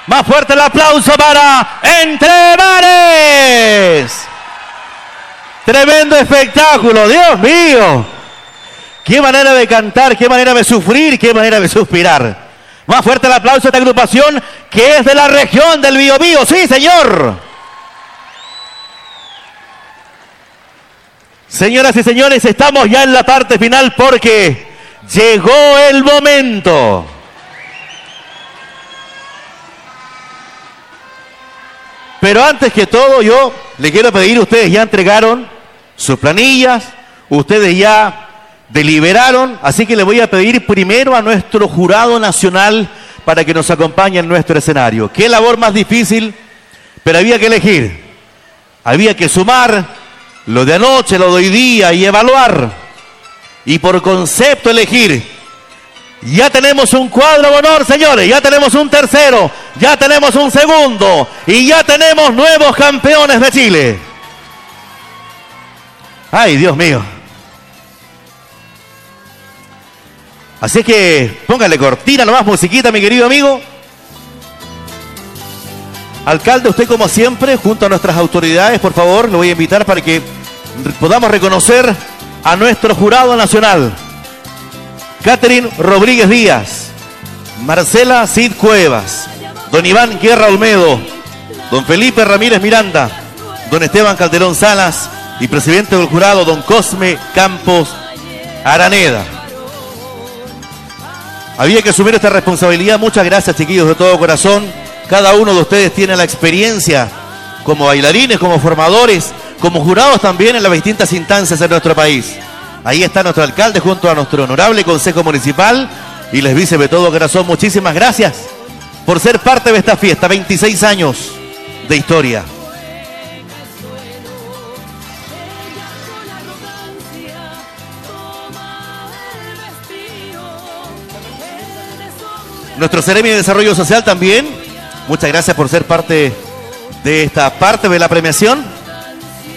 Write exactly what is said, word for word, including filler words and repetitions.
Más fuerte el aplauso para Entre Mares. Tremendo espectáculo, Dios mío. Qué manera de cantar, qué manera de sufrir, qué manera de suspirar. Más fuerte el aplauso a esta agrupación que es de la región del Biobío. Sí, señor. Señoras y señores, estamos ya en la parte final porque llegó el momento. Pero antes que todo, yo le quiero pedir, ustedes ya entregaron sus planillas, ustedes ya deliberaron, así que le voy a pedir primero a nuestro jurado nacional para que nos acompañe en nuestro escenario. Qué labor más difícil, pero había que elegir, había que sumar lo de anoche, lo de hoy día y evaluar, y por concepto elegir. Ya tenemos un cuadro de honor, señores, ya tenemos un tercero, ya tenemos un segundo y ya tenemos nuevos campeones de Chile. Ay, Dios mío. Así que póngale cortina nomás, musiquita, mi querido amigo. Alcalde, usted como siempre, junto a nuestras autoridades, por favor, le voy a invitar para que podamos reconocer a nuestro jurado nacional. Catherine Rodríguez Díaz, Marcela Cid Cuevas, don Iván Guerra Olmedo, don Felipe Ramírez Miranda, don Esteban Calderón Salas y presidente del jurado, don Cosme Campos Araneda. Había que asumir esta responsabilidad. Muchas gracias, chiquillos, de todo corazón. Cada uno de ustedes tiene la experiencia como bailarines, como formadores, como jurados también en las distintas instancias de nuestro país. Ahí está nuestro alcalde junto a nuestro honorable Consejo Municipal y les dice de todo corazón muchísimas gracias por ser parte de esta fiesta. veintiséis años de historia. Nuestro Seremi de Desarrollo Social también. Muchas gracias por ser parte de esta parte de la premiación.